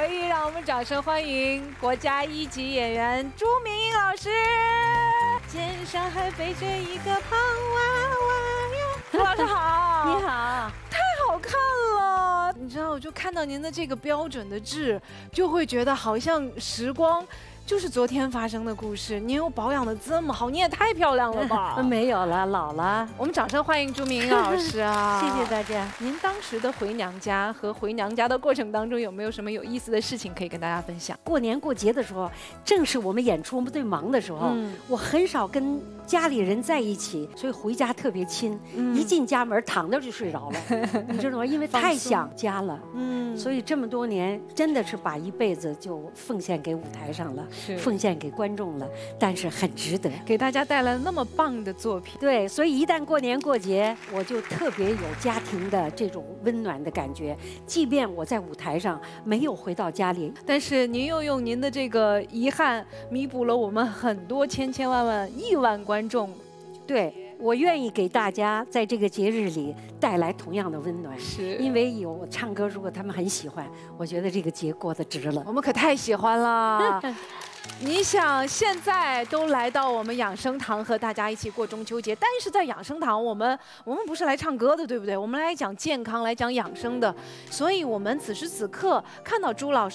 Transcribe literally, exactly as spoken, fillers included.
回忆，让我们掌声欢迎国家一级演员朱明英老师。肩上还背着一个胖娃娃哟，朱老师好， 你好， 太好看了。你知道，我就看到您的这个标准的痣，就会觉得好像时光。 就是昨天发生的故事，您又保养的这么好，你也太漂亮了吧？ 没有了，老了。 我们掌声欢迎朱明英老师啊！ 谢谢大家。 您当时的回娘家和回娘家的过程当中，有没有什么有意思的事情可以跟大家分享？ 过年过节的时候，正是我们演出我们最忙的时候，嗯、我很少跟家里人在一起，所以回家特别亲。嗯、一进家门躺那就睡着了，你知道吗？因为太想家了。嗯，所以这么多年真的是把一辈子就奉献给舞台上了。 奉献给观众了，但是很值得， 给大家带来那么棒的作品。 对，所以一旦过年过节，我就特别有家庭的这种温暖的感觉。即便我在舞台上没有回到家里， 但是您又用您的这个遗憾弥补了我们很多千千万万亿万观众。 对。 我愿意给大家在这个节日里带来同样的温暖， 是因为有唱歌，如果他们很喜欢，我觉得这个节过得值了。 我们可太喜欢了。你想，现在都来到我们养生堂和大家一起过中秋节，但是在养生堂，我们我们不是来唱歌的，对不对？我们来讲健康，来讲养生的。所以我们此时此刻看到朱老师。